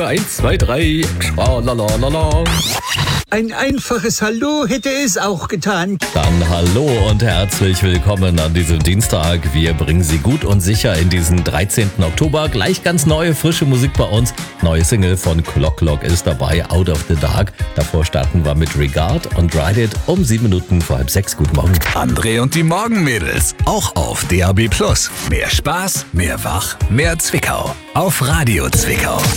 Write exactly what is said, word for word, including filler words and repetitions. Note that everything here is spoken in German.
eins, zwei, drei, schwalalalala. Ein einfaches Hallo hätte es auch getan. Dann hallo und herzlich willkommen an diesem Dienstag. Wir bringen Sie gut und sicher in diesen dreizehnten Oktober. Gleich ganz neue, frische Musik bei uns. Neue Single von Clock Clock ist dabei, Out of the Dark. Davor starten wir mit Regard und Ride It um sieben Minuten vor halb sechs. Guten Morgen. André und die Morgenmädels, auch auf D A B Plus. Mehr Spaß, mehr Wach, mehr Zwickau. Auf Radio Zwickau.